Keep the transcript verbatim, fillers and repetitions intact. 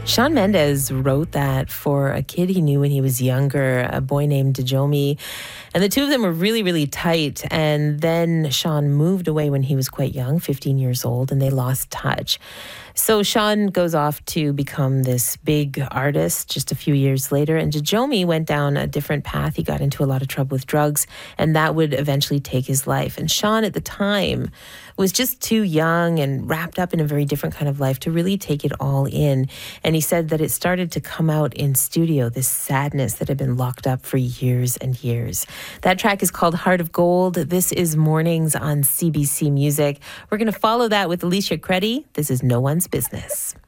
Shawn Mendes wrote that for a kid he knew when he was younger, a boy named Djimon. And the two of them were really, really tight. And then Shawn moved away when he was quite young, fifteen years old, and they lost touch. So Shawn goes off to become this big artist just a few years later. And Djimon went down a different path. He got into a lot of trouble with drugs, and that would eventually take his life. And Shawn at the time was just too young and wrapped up in a very different kind of life to really take it all in. And he said that it started to come out in studio, this sadness that had been locked up for years and years. That track is called Heart of Gold. This is Mornings on C B C Music. We're going to follow that with Alicia Credi. This is No One's Business.